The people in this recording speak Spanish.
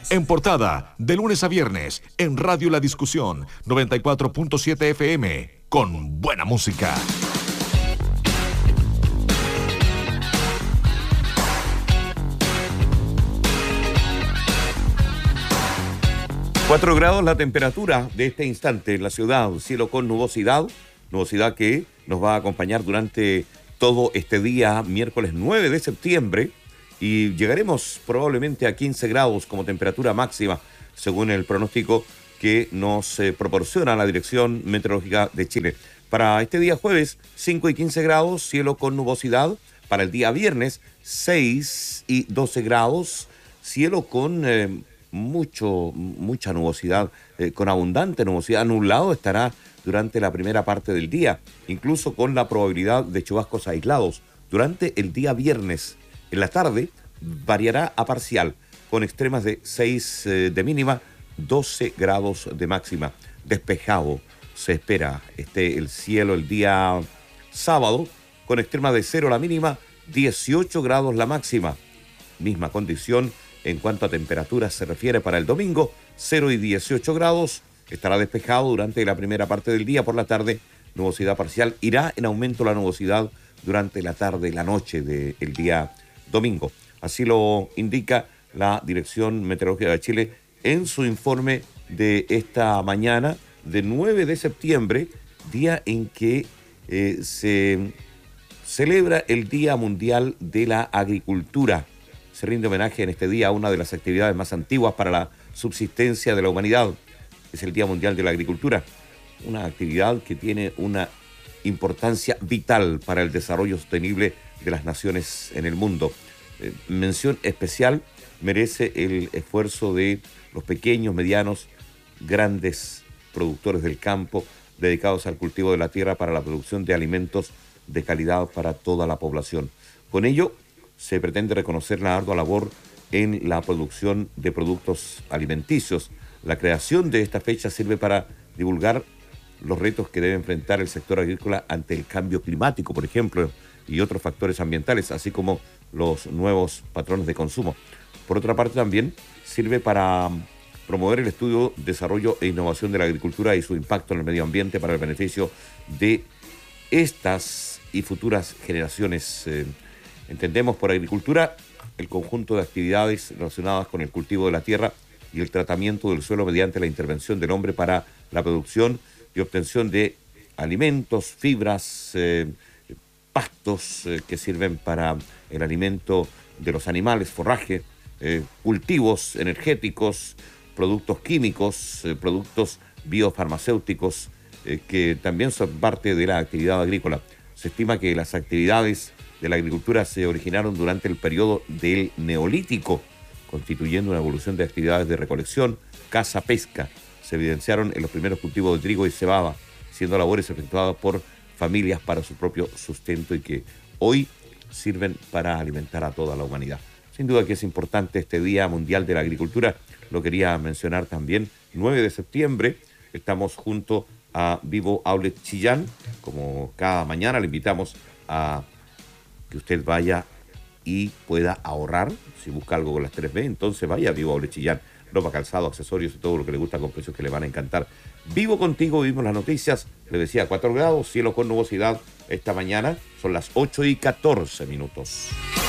En portada, de lunes a viernes, en Radio La Discusión, 94.7 FM, con buena música. Cuatro grados la temperatura de este instante en la ciudad, cielo con nubosidad que nos va a acompañar durante todo este día, miércoles 9 de septiembre, y llegaremos probablemente a 15 grados como temperatura máxima, según el pronóstico que nos proporciona la Dirección Meteorológica de Chile. Para este día jueves, 5 y 15 grados, cielo con nubosidad. Para el día viernes, 6 y 12 grados, cielo con mucha nubosidad, con abundante nubosidad. Nublado estará durante la primera parte del día, incluso con la probabilidad de chubascos aislados. Durante el día viernes, en la tarde, variará a parcial, con extremas de 6 de mínima, 12 grados de máxima. Despejado se espera el cielo el día sábado, con extremas de 0 la mínima, 18 grados la máxima. Misma condición en cuanto a temperatura se refiere para el domingo, 0 y 18 grados. Estará despejado durante la primera parte del día. Por la tarde, nubosidad parcial. Irá en aumento la nubosidad durante la tarde y la noche del día domingo. Así lo indica la Dirección Meteorológica de Chile en su informe de esta mañana de 9 de septiembre, día en que se celebra el Día Mundial de la Agricultura. Se rinde homenaje en este día a una de las actividades más antiguas para la subsistencia de la humanidad. Es el Día Mundial de la Agricultura, una actividad que tiene una importancia vital para el desarrollo sostenible de las naciones en el mundo. Mención especial merece el esfuerzo de los pequeños, medianos, grandes productores del campo dedicados al cultivo de la tierra para la producción de alimentos de calidad para toda la población. Con ello, se pretende reconocer la ardua labor en la producción de productos alimenticios. La creación de esta fecha sirve para divulgar los retos que debe enfrentar el sector agrícola ante el cambio climático, por ejemplo, y otros factores ambientales, así como los nuevos patrones de consumo. Por otra parte, también sirve para promover el estudio, desarrollo e innovación de la agricultura y su impacto en el medio ambiente para el beneficio de estas y futuras generaciones. Entendemos por agricultura el conjunto de actividades relacionadas con el cultivo de la tierra y el tratamiento del suelo mediante la intervención del hombre para la producción y obtención de alimentos, fibras, pastos que sirven para el alimento de los animales, forraje, cultivos energéticos, productos químicos, productos biofarmacéuticos que también son parte de la actividad agrícola. Se estima que las actividades de la agricultura se originaron durante el periodo del Neolítico, constituyendo una evolución de actividades de recolección, caza, pesca. Se evidenciaron en los primeros cultivos de trigo y cebada, siendo labores efectuadas por familias para su propio sustento y que hoy sirven para alimentar a toda la humanidad. Sin duda que es importante este Día Mundial de la Agricultura, lo quería mencionar también. 9 de septiembre, estamos junto a Vivo Outlet Chillán. Como cada mañana le invitamos a que usted vaya y pueda ahorrar. Si busca algo con las 3B, entonces vaya a Vivo Outlet Chillán. Ropa, calzado, accesorios y todo lo que le gusta con precios que le van a encantar. Vivo contigo, vimos las noticias. Le decía 4 grados, cielo con nubosidad esta mañana. Son las 8:14 minutos.